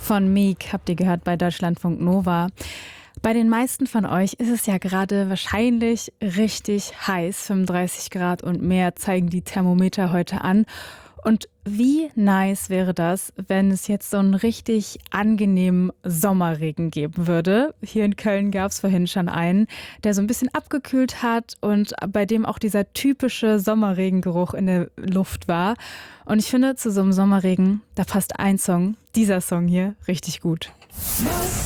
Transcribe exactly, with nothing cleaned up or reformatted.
Von Meek habt ihr gehört bei Deutschlandfunk Nova. Bei den meisten von euch ist es ja gerade wahrscheinlich richtig heiß. fünfunddreißig Grad und mehr zeigen die Thermometer heute an. Und wie nice wäre das, wenn es jetzt so einen richtig angenehmen Sommerregen geben würde. Hier in Köln gab es vorhin schon einen, der so ein bisschen abgekühlt hat und bei dem auch dieser typische Sommerregengeruch in der Luft war. Und ich finde, zu so einem Sommerregen, da passt ein Song, dieser Song hier, richtig gut.